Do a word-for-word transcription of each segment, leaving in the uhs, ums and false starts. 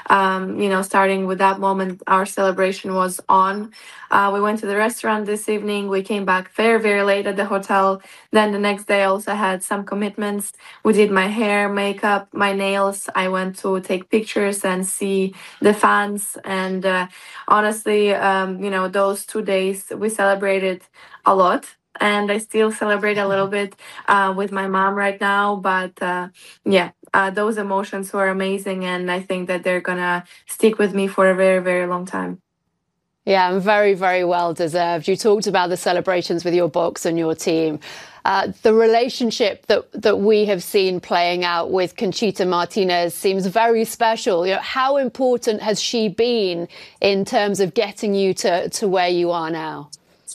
um, you know, starting with that moment, our celebration was on. Uh, we went to the restaurant this evening. We came back very, very late at the hotel. Then the next day, I also had some commitments. We did my hair, makeup, my nails. I went to take pictures and see the fans. And uh, honestly, um, you know, those two days we celebrated a lot. And I still celebrate a little bit uh, with my mom right now. But uh, yeah, uh, those emotions were amazing. And I think that they're going to stick with me for a very, very long time. Yeah, and very, very well deserved. You talked about the celebrations with your box and your team. Uh, the relationship that, that we have seen playing out with Conchita Martinez seems very special. You know, how important has she been in terms of getting you to, to where you are now?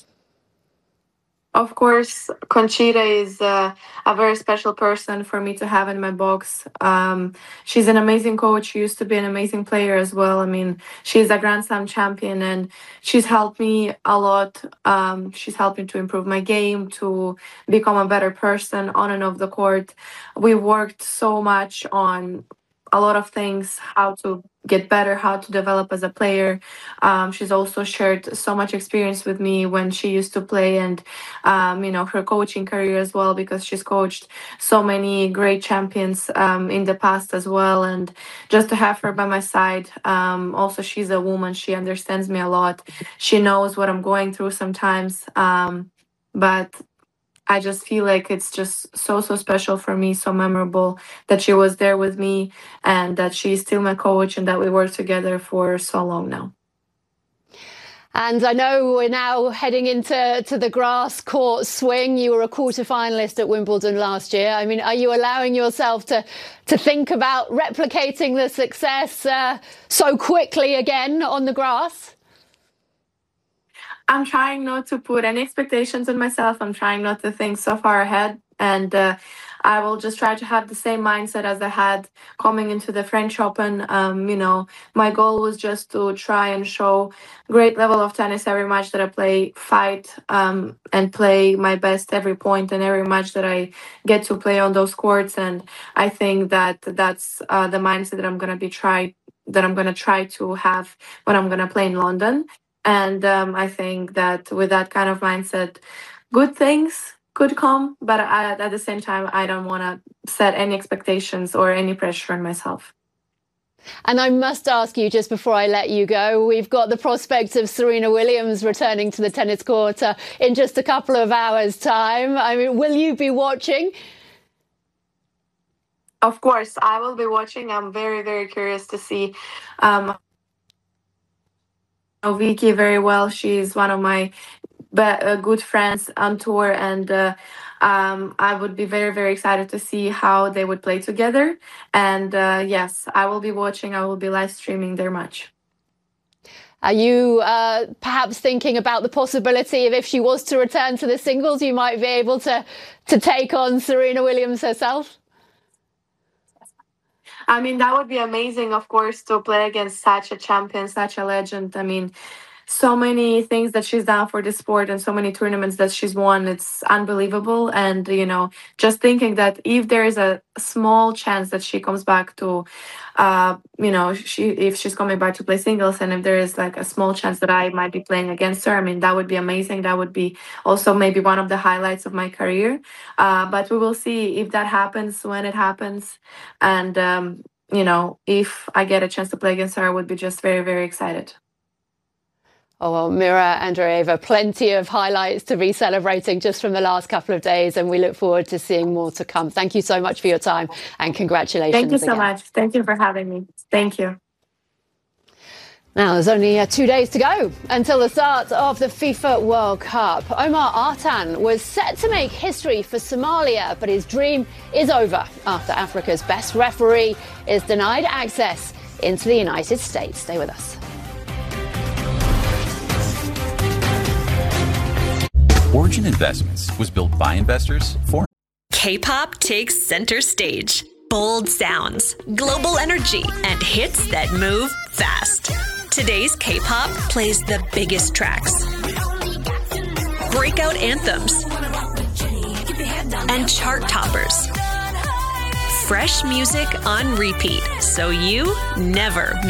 Of course, Conchita is uh, a very special person for me to have in my box. Um, she's an amazing coach. She used to be an amazing player as well. I mean, she's a Grand Slam champion, and she's helped me a lot. Um, she's helped me to improve my game, to become a better person on and off the court. We worked so much on a lot of things, how to get better, how to develop as a player. Um, she's also shared so much experience with me when she used to play, and um, you know, her coaching career as well, because she's coached so many great champions um, in the past as well. And just to have her by my side, um, also she's a woman. She understands me a lot. She knows what I'm going through sometimes, um, but I just feel like it's just so, so special for me, so memorable that she was there with me and that she's still my coach and that we work together for so long now. And I know we're now heading into to the grass court swing. You were a quarter-finalist at Wimbledon last year. I mean, are you allowing yourself to, to think about replicating the success uh, so quickly again on the grass? I'm trying not to put any expectations on myself. I'm trying not to think so far ahead. And uh, I will just try to have the same mindset as I had coming into the French Open. Um, you know, my goal was just to try and show great level of tennis every match that I play, fight um, and play my best every point and every match that I get to play on those courts. And I think that that's uh, the mindset that I'm going to be try that I'm going to try to have when I'm going to play in London. And um, I think that with that kind of mindset, good things could come. But I, at the same time, I don't want to set any expectations or any pressure on myself. And I must ask you, just before I let you go, we've got the prospect of Serena Williams returning to the tennis court uh, in just a couple of hours' time. I mean, will you be watching? Of course, I will be watching. I'm very, very curious to see um, Vicky very well. She's one of my be- uh, good friends on tour, and uh, um, I would be very, very excited to see how they would play together. And uh, yes, I will be watching. I will be live streaming their match. Are you uh, perhaps thinking about the possibility of, if she was to return to the singles, you might be able to to take on Serena Williams herself? I mean, that would be amazing, of course, to play against such a champion, such a legend. I mean, so many things that she's done for the sport and so many tournaments that she's won. It's unbelievable. And, you know, just thinking that if there is a small chance that she comes back to, uh, you know, she if she's coming back to play singles, and if there is like a small chance that I might be playing against her, I mean, that would be amazing. That would be also maybe one of the highlights of my career. Uh, but we will see if that happens, when it happens. And, um, you know, if I get a chance to play against her, I would be just very, very excited. Oh, well, Mira Andreeva, plenty of highlights to be celebrating just from the last couple of days, and we look forward to seeing more to come. Thank you so much for your time, and congratulations. Thank you so again. much. Thank you for having me. Thank you. Now, there's only uh, two days to go until the start of the FIFA World Cup. Omar Artan was set to make history for Somalia, but his dream is over after Africa's best referee is denied access into the United States. Stay with us. Origin Investments was built by investors for. K-pop takes center stage. Bold sounds, global energy, and hits that move fast. Today's K-pop plays the biggest tracks, breakout anthems, and chart toppers. Fresh music on repeat, so you never miss.